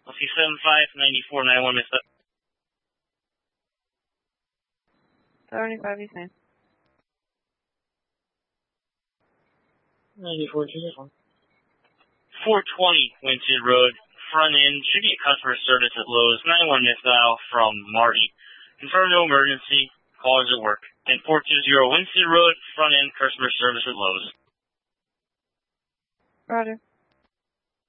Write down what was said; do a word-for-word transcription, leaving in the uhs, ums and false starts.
I'll see seven five nine four nine one, missed up. seventy-five, he's in. ninety-four, two, one. four twenty Winstead Road, front end, should be a customer service at Lowe's, nine one missed dial from Marty. Confirm no emergency, callers at work. And four two zero Winstead Road, front end, customer service at Lowe's. Roger.